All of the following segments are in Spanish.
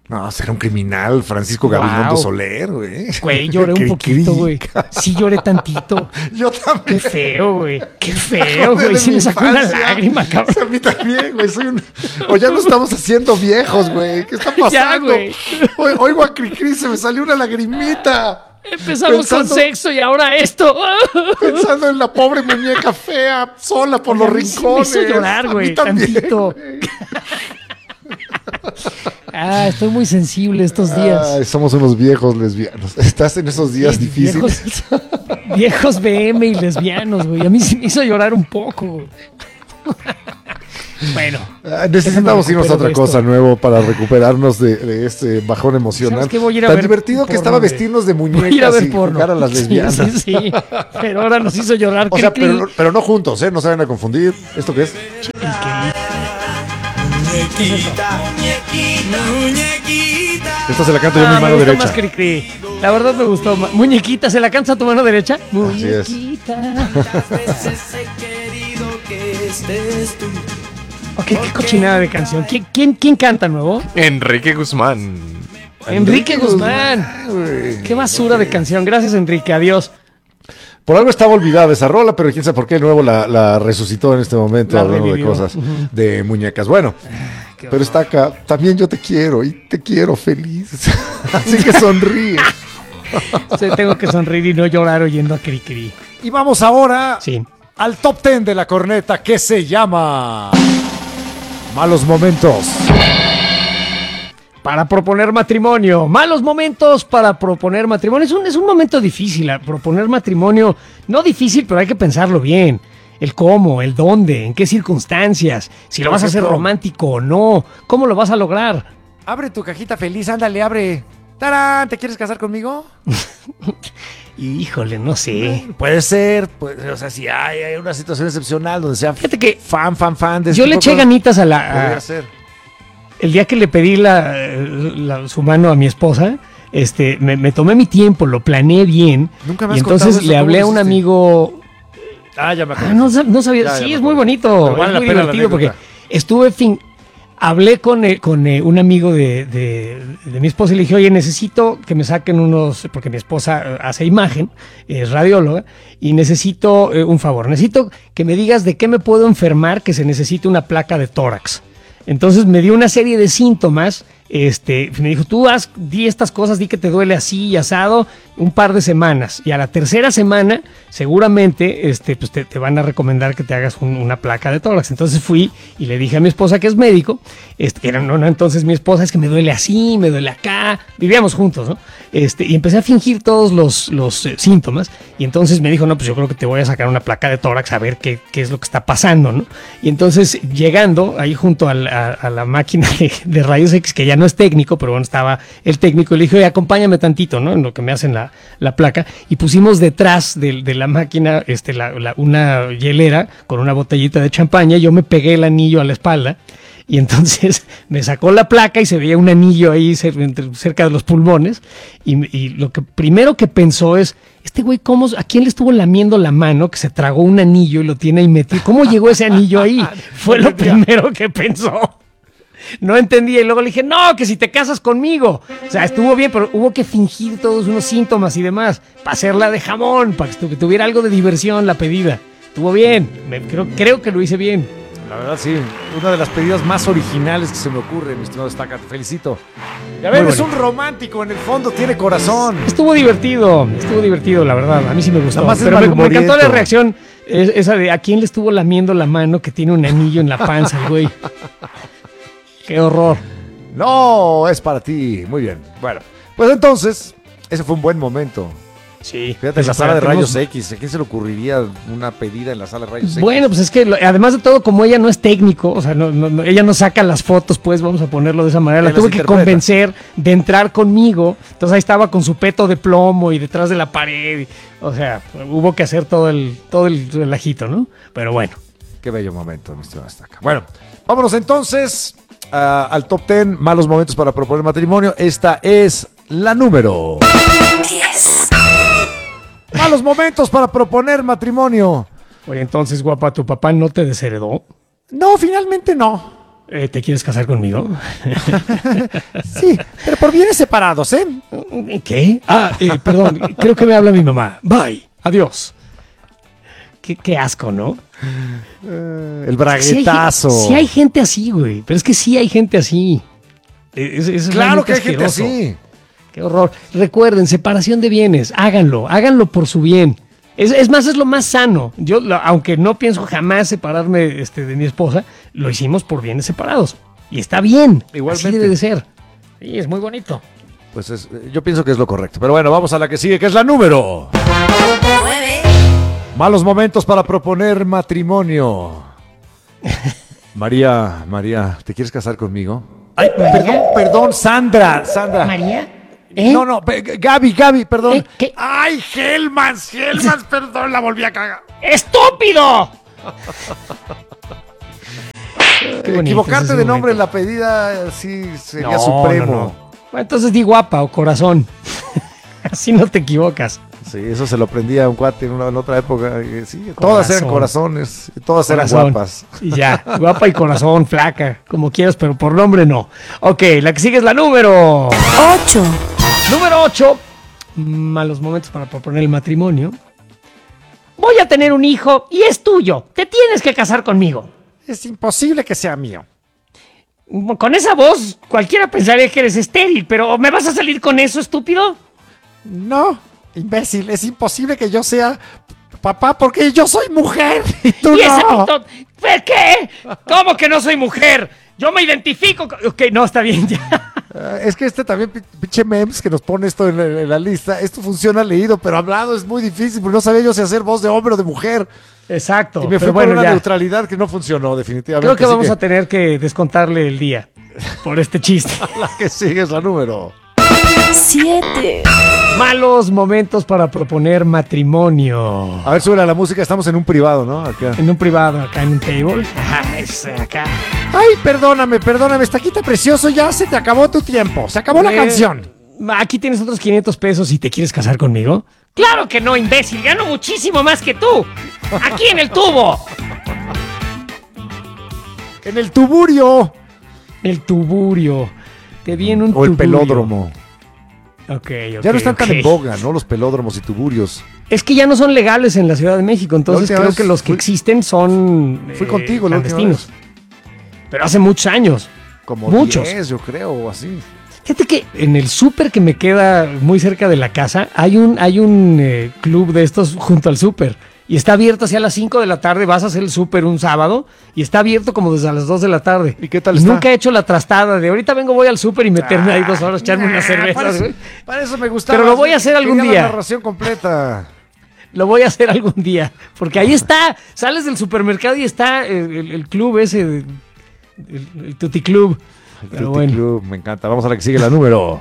No, será un criminal, Francisco Gabilondo Soler, güey. Güey, lloré un poquito, güey. Sí lloré tantito. Yo también. Qué feo, güey. Qué feo, güey. Sí me sacó una lágrima, cabrón. A mí también, güey. O ya nos estamos haciendo viejos, güey. ¿Qué está pasando? Ya, güey. Oigo a Cricri, se me salió una lagrimita. Empezamos con sexo y ahora esto. Pensando en la pobre muñeca fea, sola por los rincones. Me hizo llorar, güey, tantito. Estoy muy sensible estos días. Somos unos viejos lesbianos. Estás en esos días difíciles. Viejos BM y lesbianos, güey. A mí sí me hizo llorar un poco, güey. Bueno, necesitamos irnos a otra cosa nuevo para recuperarnos de este bajón emocional. Tan divertido que estaba vestirnos de muñecas y jugar a las lesbianas. Sí. Pero ahora nos hizo llorar. O sea, pero no juntos, ¿eh? No se vayan a confundir. ¿Esto qué es? Muñequita, muñequita. Esta se la canto yo a mi mano derecha. Más Cricri. La verdad me gustó más. Muñequita, ¿se la canta a tu mano derecha? Muñequita. Ok, qué cochinada de canción. ¿Quién canta nuevo? Enrique Guzmán. Enrique Guzmán. Qué basura de canción. Gracias, Enrique. Adiós. Por algo estaba olvidada esa rola, pero quién sabe por qué de nuevo la resucitó en este momento, hablando de cosas, de muñecas. Bueno, pero está acá. También yo te quiero y te quiero feliz. Así que sonríe. Sí, tengo que sonreír y no llorar oyendo a Cricri. Y vamos ahora al top 10 de la corneta, que se llama Malos Momentos. Para proponer matrimonio. Malos momentos para proponer matrimonio. Es un momento difícil. Proponer matrimonio, no difícil, pero hay que pensarlo bien. El cómo, el dónde, en qué circunstancias, si lo vas a hacer romántico o no, cómo lo vas a lograr. Abre tu cajita feliz, ándale, abre. ¡Tarán! ¿Te quieres casar conmigo? Híjole, no sé. Puede ser, o sea, si hay una situación excepcional donde sea fíjate que fan de yo le eché ganitas a la... Podría ser. El día que le pedí su mano a mi esposa, me tomé mi tiempo, lo planeé bien. Nunca me has y entonces eso, le hablé a un amigo. Ya me acuerdo. No sabía. Sí, es muy bonito. Es muy divertido porque hablé con un amigo de mi esposa y le dije, oye, necesito que me saquen porque mi esposa hace imagen, es radióloga, y necesito un favor. Necesito que me digas de qué me puedo enfermar que se necesite una placa de tórax. Entonces me dio una serie de síntomas, me dijo, di estas cosas, di que te duele así y asado, un par de semanas. Y a la tercera semana, seguramente, pues te van a recomendar que te hagas una placa de tórax. Entonces fui y le dije a mi esposa, que es médico, entonces mi esposa, es que me duele así, me duele acá, vivíamos juntos, ¿no? Y empecé a fingir todos los síntomas, y entonces me dijo, no, pues yo creo que te voy a sacar una placa de tórax a ver qué es lo que está pasando, ¿no? Y entonces, llegando ahí junto a la máquina de rayos X, que ya no es técnico, pero bueno, estaba el técnico, y le dije, oye, acompáñame tantito, ¿no? En lo que me hacen la placa, y pusimos detrás de la máquina una hielera con una botellita de champaña, y yo me pegué el anillo a la espalda, y entonces me sacó la placa y se veía un anillo ahí cerca de los pulmones, y lo que primero que pensó es, este güey, ¿a quién le estuvo lamiendo la mano que se tragó un anillo y lo tiene ahí metido? ¿Cómo llegó ese anillo ahí? Fue lo primero que pensó. No entendía, y luego le dije, no, que si te casas conmigo. O sea, estuvo bien, pero hubo que fingir todos unos síntomas y demás, para hacerla de jamón, para que tuviera algo de diversión la pedida. Estuvo bien, creo que lo hice bien. La verdad, sí, una de las pedidas más originales que se me ocurre, mi estimado Estaca, te felicito. Y a ver, es un romántico, en el fondo tiene corazón. Estuvo divertido, la verdad, a mí sí me gustó. Pero me encantó la reacción, esa de a quién le estuvo lamiendo la mano que tiene un anillo en la panza, güey. ¡Qué horror! No, es para ti. Muy bien. Bueno, pues entonces, ese fue un buen momento. Sí. Fíjate, en la sala de rayos X. ¿A quién se le ocurriría una pedida en la sala de rayos X? Bueno, pues es que además de todo, como ella no es técnico, o sea, ella no saca las fotos, pues vamos a ponerlo de esa manera. La tuve que convencer de entrar conmigo. Entonces ahí estaba con su peto de plomo y detrás de la pared. O sea, hubo que hacer todo el relajito, ¿no? Pero bueno. Qué bello momento, mi estimado Estaca. Bueno, vámonos entonces al top 10 malos momentos para proponer matrimonio. Esta es la número 10. Malos momentos para proponer matrimonio. Oye, entonces, guapa, ¿tu papá no te desheredó? No, finalmente no. ¿Te quieres casar conmigo? Sí, pero por bienes separados, ¿eh? ¿Qué? Perdón, creo que me habla mi mamá. Bye, adiós. Qué asco, ¿no? El braguetazo. Sí hay gente así, güey. Pero es que sí hay gente así. Claro que hay gente así. Qué horror. Recuerden, separación de bienes. Háganlo por su bien. Es más, es lo más sano. Yo, aunque no pienso jamás separarme de mi esposa, lo hicimos por bienes separados. Y está bien. Igualmente. Así debe de ser. Sí, es muy bonito. Pues yo pienso que es lo correcto. Pero bueno, vamos a la que sigue, que es la número 9. Malos momentos para proponer matrimonio. María, ¿te quieres casar conmigo? Ay, perdón, Sandra. ¿María? No, Gaby, perdón. ¿Qué? Ay, Helmans, perdón, la volví a cagar. ¡Estúpido! Equivocarte de nombre en la pedida sí sería supremo. No. Bueno, entonces di guapa o corazón. Así no te equivocas. Sí, eso se lo aprendí a un cuate en otra época. Sí, todas eran corazones, todas eran guapas. Y ya, guapa y corazón, flaca, como quieras, pero por nombre no. Ok, la que sigue es la número 8. Número 8. Malos momentos para proponer el matrimonio. Voy a tener un hijo y es tuyo. Te tienes que casar conmigo. Es imposible que sea mío. Con esa voz, cualquiera pensaría que eres estéril, pero ¿me vas a salir con eso, estúpido? No, imbécil, es imposible que yo sea papá porque yo soy mujer y tú ¿Y no. ¿Qué? ¿Cómo que no soy mujer? Yo me identifico. Ok, no, está bien ya. Es que también, pinche memes que nos pone esto en la lista, esto funciona leído, pero hablado es muy difícil, porque no sabía yo si hacer voz de hombre o de mujer. Exacto. Y me fui por una neutralidad que no funcionó, definitivamente. Creo que vamos a tener que descontarle el día por este chiste. La que sigue es la número 7. Malos momentos para proponer matrimonio. A ver, sube la música, estamos en un privado, ¿no? Acá. En un privado, acá en un table. Ajá, es acá. Ay, perdóname, estaquita precioso, ya se te acabó tu tiempo, se acabó la canción. Aquí tienes otros 500 pesos y te quieres casar conmigo. ¡Claro que no, imbécil! ¡Gano muchísimo más que tú! ¡Aquí en el tubo! En el tuburio. El tuburio. Te viene un tuburio. O el tuburio. pelódromo. Ok. Ya no están tan en boga, ¿no? Los pelódromos y tuburios. Es que ya no son legales en la Ciudad de México, entonces creo que los que existen son fui contigo clandestinos. Pero hace muchos años. Como muchos. 10, yo creo, o así. Fíjate que en el súper que me queda muy cerca de la casa hay un club de estos junto al súper. Y está abierto hacia las 5 de la tarde, vas a hacer el súper un sábado y está abierto como desde las 2 de la tarde. ¿Y qué tal está? Nunca he hecho la trastada de ahorita voy al súper y meterme ahí 2 horas, echarme unas cervezas. Para eso me gustaba. Pero lo voy a hacer algún día. La narración completa. Lo voy a hacer algún día, porque ahí está, sales del supermercado y está el club ese, el Tutti Club. El Tutti Club, me encanta. Vamos a la que sigue, la número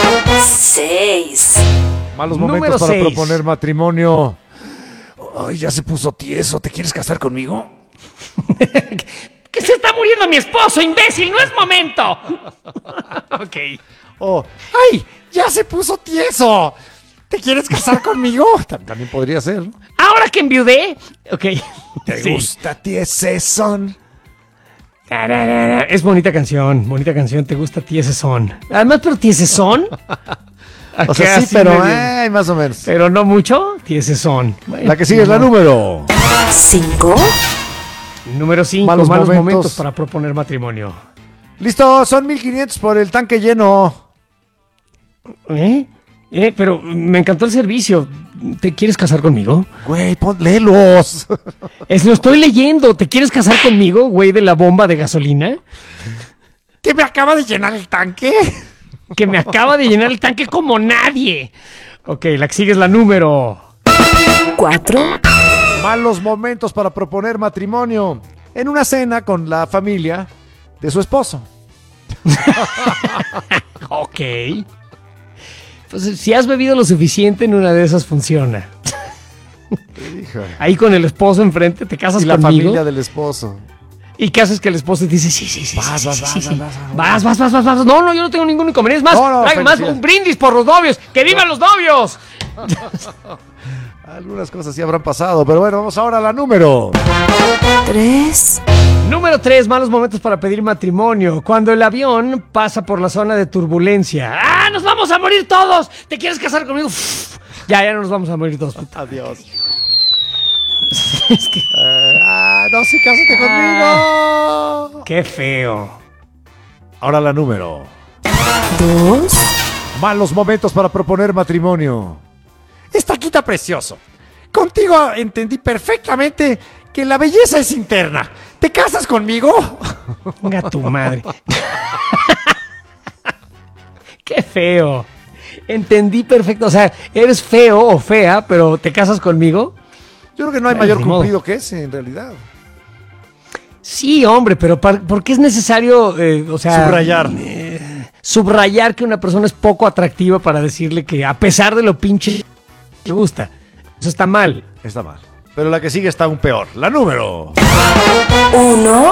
6. Malos momentos para proponer matrimonio. Ay, ya se puso tieso. ¿Te quieres casar conmigo? ¡Que se está muriendo mi esposo, imbécil! ¡No es momento! Ok. ¡Ay, ya se puso tieso! ¿Te quieres casar conmigo? También podría ser. Ahora que enviudé. Ok. ¿Te gusta Tiesesón? Es bonita canción. ¿Te gusta Tiesesón? Además, pero Tiesesón. O sea, sí, pero más o menos. Pero no mucho, Tiesesón. Bueno, la que sigue es la número 5. Número 5. Malos momentos para proponer matrimonio. Listo, son 1,500 por el tanque lleno. Pero me encantó el servicio. ¿Te quieres casar conmigo? Güey, léelos. Lo estoy leyendo. ¿Te quieres casar conmigo, güey, de la bomba de gasolina? ¿Que me acaba de llenar el tanque? Que me acaba de llenar el tanque como nadie. Ok, la que sigue es la número 4. Malos momentos para proponer matrimonio. En una cena con la familia de su esposo. Ok. Pues si has bebido lo suficiente, en una de esas funciona. Ahí con el esposo enfrente, te casas conmigo. Y la familia del esposo. ¿Y qué haces que el esposo te dice, sí? Vas. No, yo no tengo ningún inconveniente. Es más, más un brindis por los novios. ¡Que vivan los novios! Algunas cosas sí habrán pasado, pero bueno, vamos ahora a la número 3. Número 3, malos momentos para pedir matrimonio. Cuando el avión pasa por la zona de turbulencia. ¡Ah, nos vamos a morir todos! ¿Te quieres casar conmigo? Uf, ya no nos vamos a morir todos. Adiós. Es que... no, sí, cásate conmigo. ¡Qué feo! Ahora la número. 2, Malos momentos para proponer matrimonio. Estaquita precioso. Contigo entendí perfectamente que la belleza es interna. ¿Te casas conmigo? Venga tu madre. ¡Qué feo! Entendí perfecto. O sea, eres feo o fea, pero ¿te casas conmigo? Yo creo que no hay mayor cumplido que ese, en realidad. Sí, hombre, pero ¿por qué es necesario, Subrayar. Subrayar que una persona es poco atractiva para decirle que a pesar de lo pinche le gusta? Eso está mal. Está mal. Pero la que sigue está aún peor. La número 1, Número 1.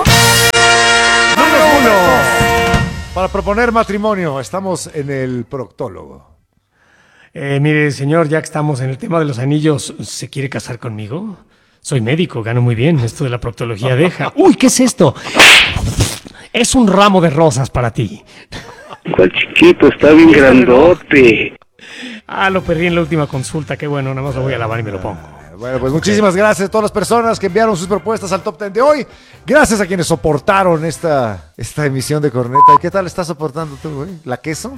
Para proponer matrimonio, estamos en el proctólogo. Mire, señor, ya que estamos en el tema de los anillos, ¿se quiere casar conmigo? Soy médico, gano muy bien. Esto de la proctología deja. ¡Uy, qué es esto! Es un ramo de rosas para ti. Está chiquito, está bien grandote. Lo perdí en la última consulta. Qué bueno, nada más lo voy a lavar y me lo pongo. Bueno, pues muchísimas gracias a todas las personas que enviaron sus propuestas al Top 10 de hoy. Gracias a quienes soportaron esta emisión de Corneta. ¿Y qué tal estás soportando tú, güey? ¿La queso?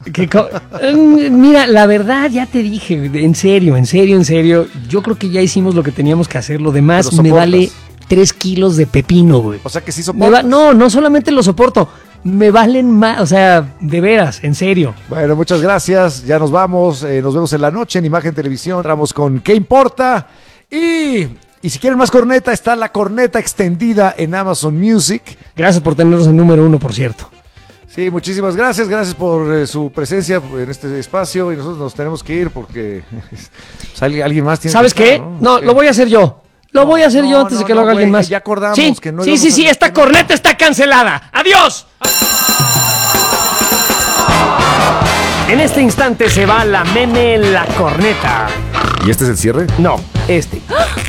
Mira, la verdad, ya te dije, en serio, yo creo que ya hicimos lo que teníamos que hacer. Lo demás me vale 3 kilos de pepino, güey. O sea que sí soportas. No solamente lo soporto, me valen más, o sea, de veras, en serio. Bueno, muchas gracias, ya nos vamos, nos vemos en la noche en Imagen Televisión, entramos con ¿Qué importa? Y si quieren más corneta, está la corneta extendida en Amazon Music. Gracias por tenernos en número 1, por cierto. Sí, muchísimas gracias por su presencia en este espacio y nosotros nos tenemos que ir porque pues, alguien más tiene ¿Sabes que qué? estar, No, lo voy a hacer yo. Lo voy a hacer yo antes de que lo haga alguien más. Ya acordamos sí, que no. Sí, esta corneta está cancelada. ¡Adiós! En este instante se va la meme la corneta. ¿Y este es el cierre? No, este.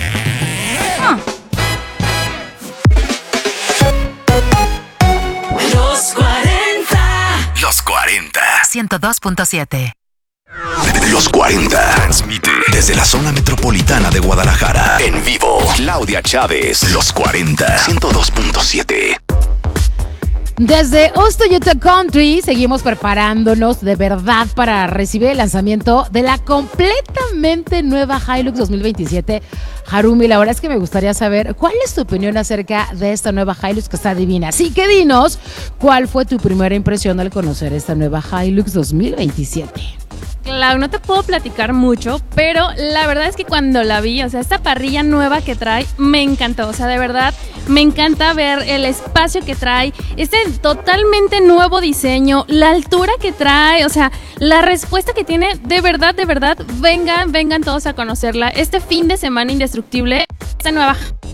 Los 40. Los 40. 102.7. Los 40. Transmite desde la zona metropolitana de Guadalajara. En vivo, Claudia Chávez. Los 40. 102.7. Desde Toyota Country seguimos preparándonos de verdad para recibir el lanzamiento de la completamente nueva Hilux 2027 Harumi. La verdad es que me gustaría saber cuál es tu opinión acerca de esta nueva Hilux que está divina. Así que dinos, ¿cuál fue tu primera impresión al conocer esta nueva Hilux 2027? Clau, no te puedo platicar mucho, pero la verdad es que cuando la vi, o sea, esta parrilla nueva que trae, me encantó. O sea, de verdad, me encanta ver el espacio que trae, este totalmente nuevo diseño, la altura que trae, o sea, la respuesta que tiene, de verdad, vengan todos a conocerla. Este fin de semana indestructible, esta nueva...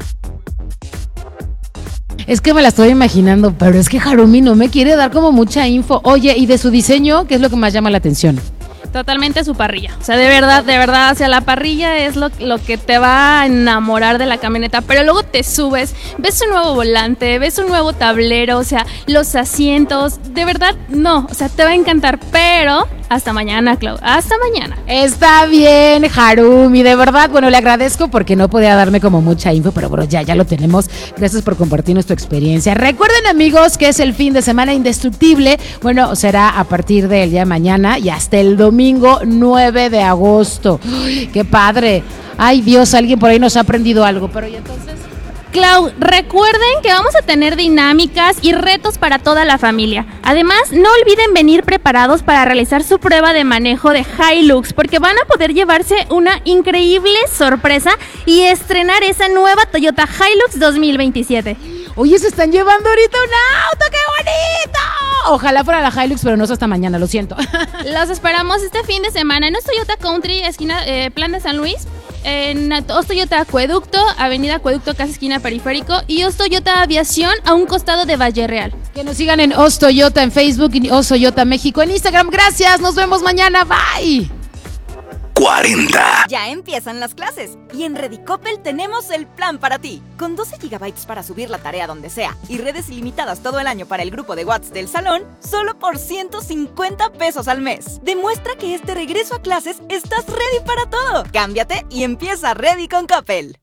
Es que me la estoy imaginando, pero es que Harumi no me quiere dar como mucha info. Oye, ¿y de su diseño qué es lo que más llama la atención? Totalmente su parrilla. O sea, de verdad, o sea, la parrilla es lo que te va a enamorar de la camioneta, pero luego te subes, ves un nuevo volante, ves un nuevo tablero, o sea, los asientos, de verdad, no, o sea, te va a encantar, pero hasta mañana, Clau, hasta mañana. Está bien, Harumi, de verdad, bueno, le agradezco porque no podía darme como mucha info, pero bueno, ya lo tenemos. Gracias por compartirnos tu experiencia. Recuerden, amigos, que es el fin de semana indestructible. Bueno, será a partir del día de mañana y hasta el domingo 9 de agosto. ¡Ay, qué padre! Ay, Dios, alguien por ahí nos ha aprendido algo, pero ¿y entonces? Clau, recuerden que vamos a tener dinámicas y retos para toda la familia. Además, no olviden venir preparados para realizar su prueba de manejo de Hilux, porque van a poder llevarse una increíble sorpresa y estrenar esa nueva Toyota Hilux 2027. Oye, se están llevando ahorita un auto, ¡qué bonito! Ojalá fuera la Hilux, pero no es hasta mañana, lo siento. Los esperamos este fin de semana en Toyota Country, esquina Plan de San Luis, en Toyota Acueducto, Avenida Acueducto, casi esquina Periférico, y Toyota Aviación a un costado de Valle Real. Que nos sigan en Toyota en Facebook y Toyota México en Instagram. Gracias, nos vemos mañana, bye. 40. Ya empiezan las clases y en Redicopel tenemos el plan para ti. Con 12 GB para subir la tarea donde sea y redes ilimitadas todo el año para el grupo de WhatsApp del salón, solo por 150 pesos al mes. Demuestra que este regreso a clases estás ready para todo. Cámbiate y empieza ready con Coppel.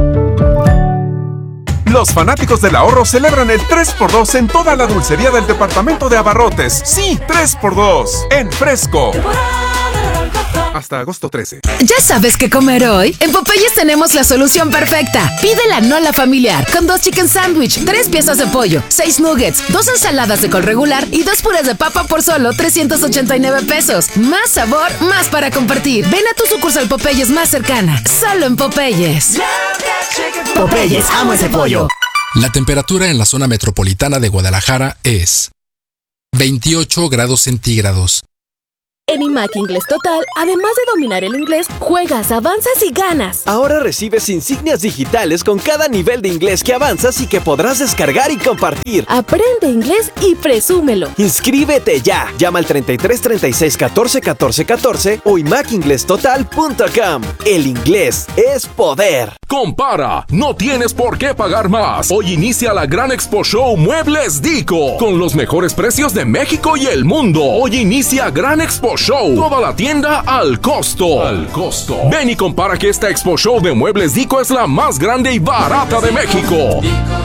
Los fanáticos del ahorro celebran el 3x2 en toda la dulcería del departamento de abarrotes. Sí, 3x2 en Fresco. Hasta agosto 13. ¿Ya sabes qué comer hoy? En Popeyes tenemos la solución perfecta. Pide la Nola familiar con 2 chicken sandwich, 3 piezas de pollo, 6 nuggets, 2 ensaladas de col regular y 2 purés de papa por solo 389 pesos. Más sabor, más para compartir. Ven a tu sucursal Popeyes más cercana. Solo en Popeyes. Popeyes, amo ese pollo. La temperatura en la zona metropolitana de Guadalajara es 28 grados centígrados. En IMAC Inglés Total, además de dominar el inglés, juegas, avanzas y ganas. Ahora recibes insignias digitales con cada nivel de inglés que avanzas y que podrás descargar y compartir. Aprende inglés y presúmelo. ¡Inscríbete ya! Llama al 33 36 14 14 14 o imacinglesstotal.com. El inglés es poder. Compara, no tienes por qué pagar más. Hoy inicia la gran Expo Show Muebles Dico con los mejores precios de México y el mundo. Hoy inicia Gran Expo Show. Toda la tienda al costo. Ven y compara que esta Expo Show de Muebles Dico es la más grande y barata de México.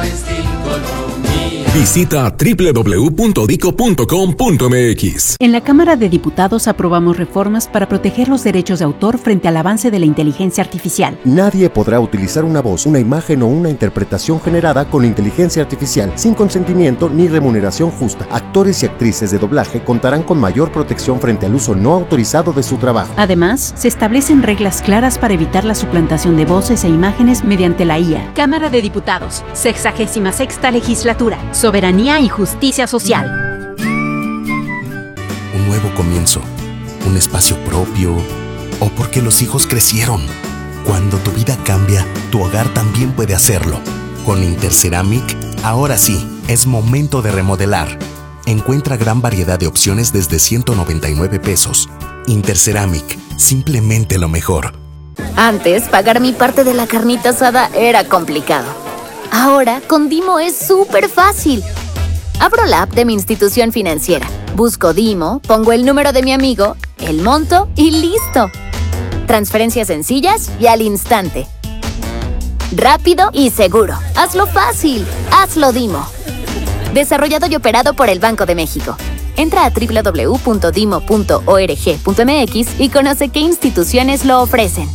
Visita www.dico.com.mx. En la Cámara de Diputados aprobamos reformas para proteger los derechos de autor frente al avance de la inteligencia artificial. Nadie podrá utilizar una voz, una imagen o una interpretación generada con inteligencia artificial sin consentimiento ni remuneración justa. Actores y actrices de doblaje contarán con mayor protección frente al uso no autorizado de su trabajo. Además, se establecen reglas claras para evitar la suplantación de voces e imágenes mediante la IA. Cámara de Diputados, 66ª Legislatura. Soberanía y justicia social. Un nuevo comienzo, un espacio propio, o porque los hijos crecieron. Cuando tu vida cambia, tu hogar también puede hacerlo. Con Interceramic, ahora sí, es momento de remodelar. Encuentra gran variedad de opciones desde 199 pesos. Interceramic, simplemente lo mejor. Antes, pagar mi parte de la carnita asada era complicado. Ahora, con Dimo es súper fácil. Abro la app de mi institución financiera, busco Dimo, pongo el número de mi amigo, el monto y ¡listo! Transferencias sencillas y al instante. Rápido y seguro. Hazlo fácil. Hazlo Dimo. Desarrollado y operado por el Banco de México. Entra a www.dimo.org.mx y conoce qué instituciones lo ofrecen.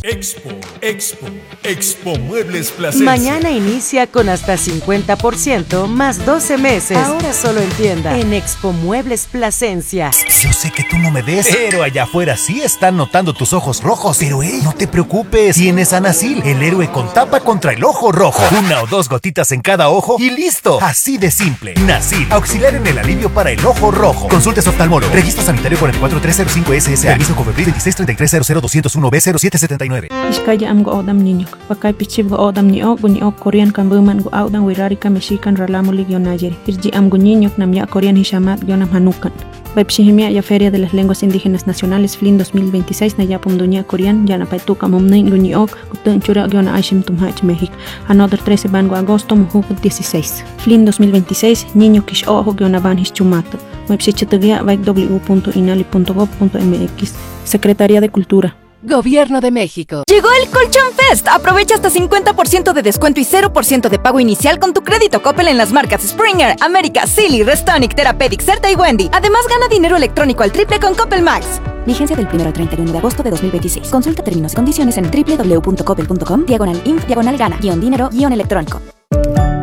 Expo Muebles Plasencia. Mañana inicia con hasta 50% más 12 meses. Ahora solo en tienda. En Expo Muebles Plasencia. Yo sé que tú no me ves, pero allá afuera sí están notando tus ojos rojos. Pero no te preocupes, tienes a Nasil, el héroe con tapa contra el ojo rojo. 1 o 2 gotitas en cada ojo y listo. Así de simple. Nasil, auxiliar en el alivio para el ojo rojo. Consultes oftalmólogo. Registro sanitario 44305 SSA. Permiso Cofepris 263300201B0779. Iskaya am go odam niño. Pakai pichib go odam niño Korean kan buman go odam wirarika mexican ralamuli gionayeri. Irji am go niño nam ya Korean hishamat gionam hanukan. Baipshihimia ya Feria de las Lenguas Indígenas Nacionales FLIN 2026 na yapum dunia Korean ya na paituka momnin guniok gutun chura giona aishim tumhach México. Another 13 bango agosto muhu 16. FLIN 2026 niño kish ojo giona van hischumato. Website www.inali.gov.mx. Secretaría de Cultura. Gobierno de México. Llegó el Colchón Fest. Aprovecha hasta 50% de descuento y 0% de pago inicial con tu crédito Coppel en las marcas Springer, América, Silly, Restonic, Therapeutic, Certa y Wendy. Además, gana dinero electrónico al triple con Coppel Max. Vigencia del 1 al 31 de agosto de 2026. Consulta términos y condiciones en www.coppel.com/inf/gana-dinero-electrónico.